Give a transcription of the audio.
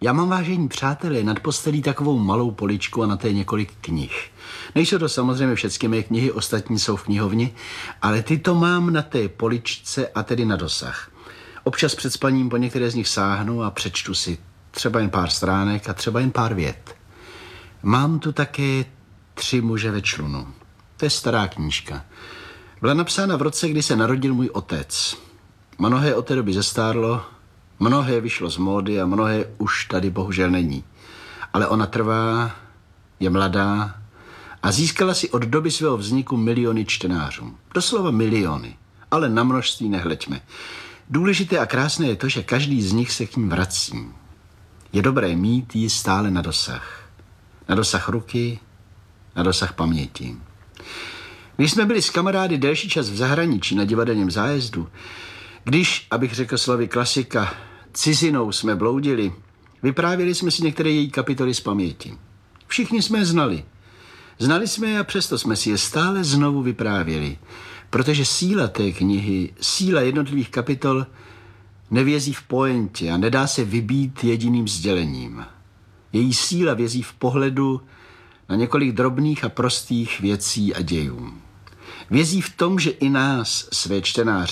Já mám, vážení přátelé, nad postelí takovou malou poličku a na té několik knih. Nejsou to samozřejmě všechny mé knihy, ostatní jsou v knihovně, ale tyto mám na té poličce a tedy na dosah. Občas před spaním po některé z nich sáhnu a přečtu si třeba jen pár stránek a třeba jen pár vět. Mám tu také 3 muže ve člunu. To je stará knížka. Byla napsána v roce, kdy se narodil můj otec. Mnohé od té doby zestárlo, mnohé vyšlo z módy a mnohé už tady bohužel není. Ale ona trvá, je mladá a získala si od doby svého vzniku miliony čtenářů. Doslova miliony, ale na množství nehleďme. Důležité a krásné je to, že každý z nich se k ním vrací. Je dobré mít ji stále na dosah. Na dosah ruky, na dosah paměti. Když jsme byli s kamarády delší čas v zahraničí na divadelním zájezdu, když, abych řekl slovy klasika, cizinou jsme bloudili, vyprávěli jsme si některé její kapitoly z paměti. Všichni jsme je znali. Znali jsme je a přesto jsme si je stále znovu vyprávěli, protože síla té knihy, síla jednotlivých kapitol nevězí v pointě a nedá se vybít jediným sdělením. Její síla vězí v pohledu na několik drobných a prostých věcí a dějů. Vězí v tom, že i nás, své čtenáře,